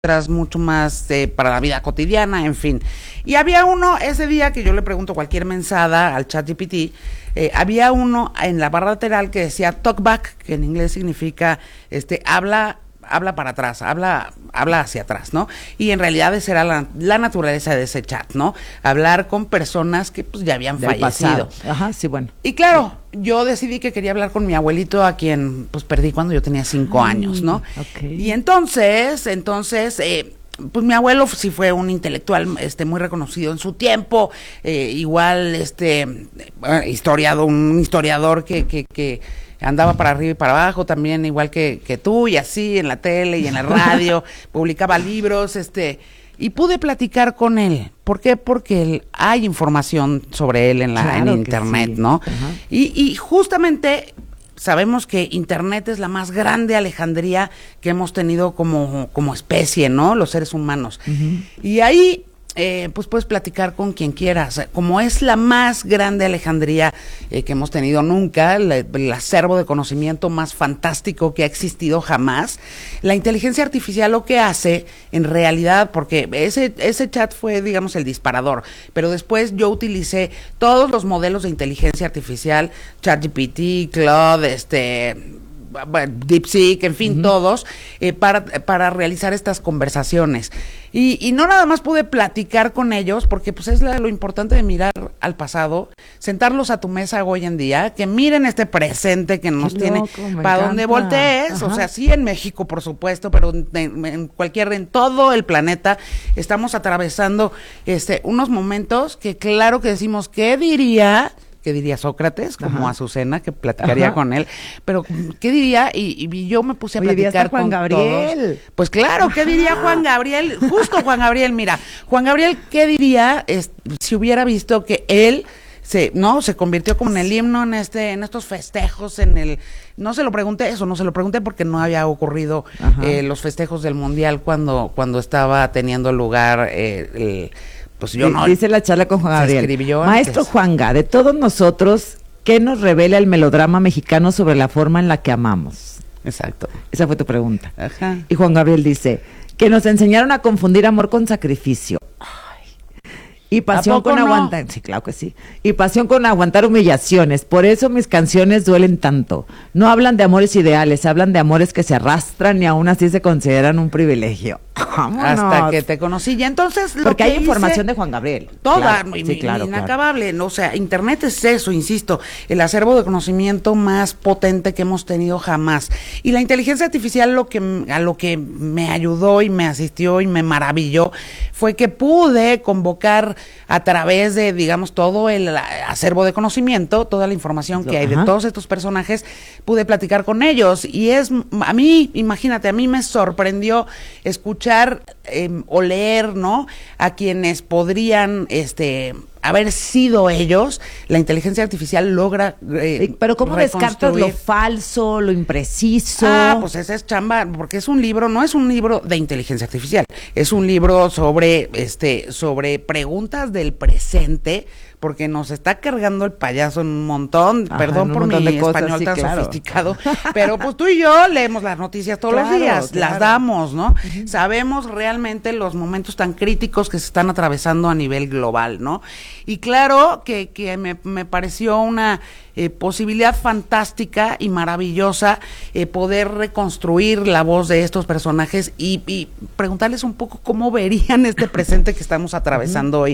otras mucho más para la vida cotidiana, en fin. Y había uno ese día que yo le pregunto cualquier mensada al ChatGPT, había uno en la barra lateral que decía talkback, que en inglés significa habla para atrás, habla hacia atrás, ¿no? Y en realidad esa era la naturaleza de ese chat, ¿no? Hablar con personas que pues ya habían fallecido. Ajá, sí, bueno. Y claro, yo decidí que quería hablar con mi abuelito, a quien pues perdí cuando yo tenía 5 años, ¿no? Okay. Y entonces, pues mi abuelo sí fue un intelectual muy reconocido en su tiempo, igual un historiador que andaba para arriba y para abajo, también igual que tú, y así en la tele y en la radio, publicaba libros, y pude platicar con él. ¿Por qué? Porque hay información sobre él en internet, sí, ¿no? Uh-huh. Y justamente sabemos que internet es la más grande alejandría que hemos tenido como especie, ¿no? Los seres humanos. Uh-huh. Y ahí pues puedes platicar con quien quieras. Como es la más grande alejandría que hemos tenido nunca, el acervo de conocimiento más fantástico que ha existido jamás, la inteligencia artificial lo que hace en realidad, porque ese chat fue, digamos, el disparador, pero después yo utilicé todos los modelos de inteligencia artificial, ChatGPT, Claude, DeepSeek, en fin, uh-huh, todos, para realizar estas conversaciones. Y no nada más pude platicar con ellos, porque pues es lo importante de mirar al pasado, sentarlos a tu mesa hoy en día, que miren este presente que nos tiene, para donde voltees. Ajá. O sea, sí en México, por supuesto, pero en todo el planeta estamos atravesando unos momentos que claro que decimos, ¿qué diría Sócrates, como ajá, Azucena, que platicaría ajá con él? Pero, ¿qué diría? Y yo me puse a platicar Juan con Gabriel. Todos. Pues claro, ¿qué diría Juan Gabriel? Justo Juan Gabriel, mira, Juan Gabriel, ¿qué diría si hubiera visto que él se convirtió como en el himno en estos festejos, no se lo pregunté porque no había ocurrido los festejos del Mundial cuando estaba teniendo lugar pues yo no. Dice la charla con Juan Gabriel. Maestro Juanga, de todos nosotros, ¿qué nos revela el melodrama mexicano sobre la forma en la que amamos? Exacto. Esa fue tu pregunta. Ajá. Y Juan Gabriel dice, que nos enseñaron a confundir amor con sacrificio. Y pasión con aguantar, sí, claro que sí. Y pasión con aguantar humillaciones. Por eso mis canciones duelen tanto. No hablan de amores ideales, hablan de amores que se arrastran y aún así se consideran un privilegio. ¡Vámonos! Hasta que te conocí. Y entonces porque hay información de Juan Gabriel. Toda, claro, inacabable. Claro. O sea, internet es eso, insisto, el acervo de conocimiento más potente que hemos tenido jamás. Y la inteligencia artificial a lo que me ayudó y me asistió y me maravilló fue que pude convocar a través de, digamos, todo el acervo de conocimiento, toda la información que hay de todos estos personajes, pude platicar con ellos. Y a mí me sorprendió escuchar o leer, ¿no?, a quienes podrían haber sido ellos. La inteligencia artificial logra pero ¿cómo descartas lo falso, lo impreciso? Pues esa es chamba, porque es un libro, no es un libro de inteligencia artificial, es un libro sobre preguntas del presente, porque nos está cargando el payaso en un montón, perdón por mi español tan sofisticado, pero pues tú y yo leemos las noticias todos los días, las damos, ¿no? Uh-huh. Sabemos realmente los momentos tan críticos que se están atravesando a nivel global, ¿no? Y claro que me pareció una posibilidad fantástica y maravillosa poder reconstruir la voz de estos personajes y preguntarles un poco cómo verían este presente que estamos atravesando hoy.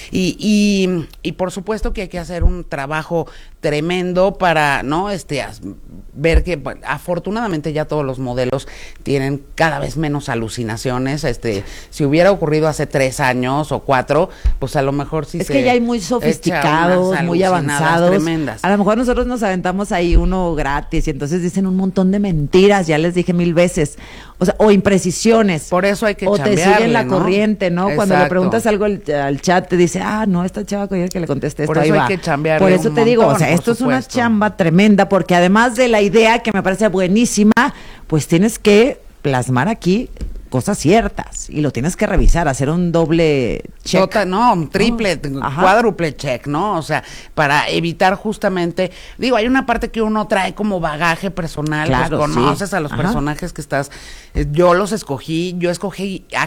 Y por supuesto que hay que hacer un trabajo tremendo para, ¿no?, ver que afortunadamente ya todos los modelos tienen cada vez menos alucinaciones. Si hubiera ocurrido hace 3 años o 4, pues a lo mejor sí es que ya hay muy sofisticados, muy avanzados. Tremendas. A lo mejor nosotros nos aventamos ahí uno gratis y entonces dicen un montón de mentiras, ya les dije 1000 veces. O sea, o imprecisiones. Por eso hay que chambearle, te siguen la corriente, ¿no? Exacto. Cuando le preguntas algo al chat te dice, no, esta chava que le conteste esto, por eso ahí hay va. Que chambearle por eso te digo, o sea, esto es una chamba tremenda, porque además de la idea que me parece buenísima, pues tienes que plasmar aquí cosas ciertas y lo tienes que revisar, hacer un doble check. Un triple, cuádruple check, ¿no? O sea, para evitar justamente, digo, hay una parte que uno trae como bagaje personal, claro, pues conoces a los personajes que estás, yo escogí